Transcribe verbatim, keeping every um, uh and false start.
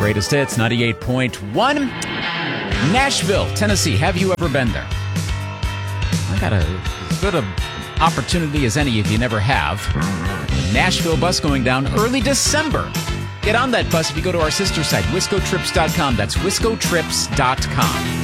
Greatest hits, ninety-eight point one. Nashville, Tennessee. Have you ever been there? I got a, as good an opportunity as any if you never have. The Nashville bus going down early December. Get on that bus if you go to our sister site, wisco trips dot com. That's wisco trips dot com.